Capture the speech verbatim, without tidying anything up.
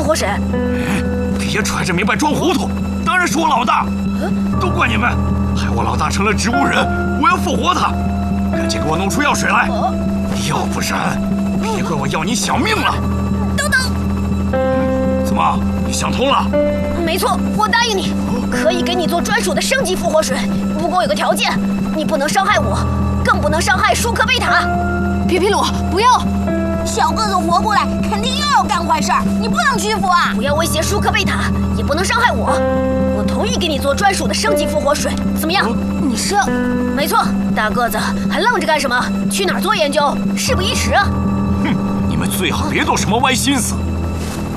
复活水？ 别揣着明白装糊涂，当然是我老大，都怪你们，害我老大成了植物人，我要复活他，赶紧给我弄出药水来，要不然别怪我要你小命了。 等等， 怎么，你想通了？ 没错，我答应你，可以给你做专属的升级复活水，不过有个条件，你不能伤害我，更不能伤害舒克贝塔。 皮皮鲁，不要！ 小个子活过来，肯定又要干坏事儿，你不能屈服啊！ 不要威胁舒克贝塔，也不能伤害我。我同意给你做专属的升级复活水，怎么样？ 你是？ 没错，大个子还愣着干什么？去哪儿做研究？事不宜迟啊！ 哼，你们最好别动什么歪心思。